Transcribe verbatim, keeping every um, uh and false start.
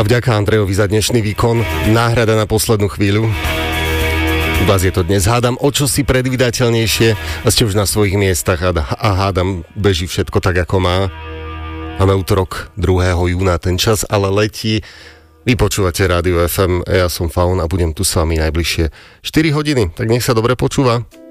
vďaka Andrejovi za dnešný výkon. Náhrada na poslednú chvíľu. U vás je to dnes, hádam, o čo si predvídateľnejšie a ste už na svojich miestach a, a hádam, beží všetko tak, ako má. Máme útorok druhého júna, ten čas ale letí. Vy počúvate Rádio ef em, ja som Faun a budem tu s vami najbližšie štyri hodiny, tak nech sa dobre počúva.